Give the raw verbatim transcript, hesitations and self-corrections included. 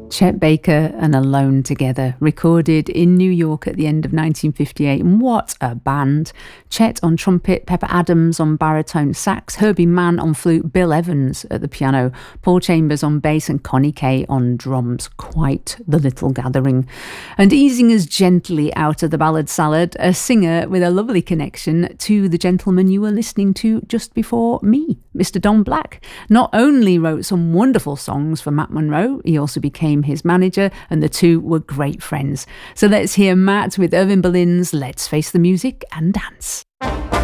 Chet Baker and Alone Together, recorded in New York at the end of nineteen fifty-eight. And what a band. Chet on trumpet, Pepper Adams on baritone sax, Herbie Mann on flute, Bill Evans at the piano, Paul Chambers on bass and Connie Kay on drums. Quite the little gathering. And easing us gently out of the ballad salad, a singer with a lovely connection to the gentleman you were listening to just before me, Mister Don Black. Not only wrote some wonderful songs for Matt Monro, he also became his manager, and the two were great friends. So let's hear Matt with Irving Berlin's Let's Face the Music and Dance.